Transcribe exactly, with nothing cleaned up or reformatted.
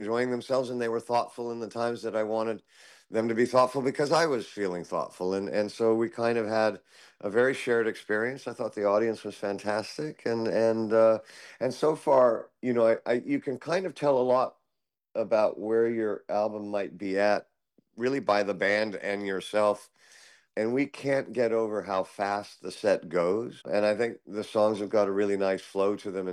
enjoying themselves, and they were thoughtful in the times that I wanted them to be thoughtful because I was feeling thoughtful. And, and so we kind of had a very shared experience. I thought the audience was fantastic. And, and, uh, and so far, you know, I, I, you can kind of tell a lot about where your album might be at really by the band and yourself. And we can't get over how fast the set goes. And I think the songs have got a really nice flow to them.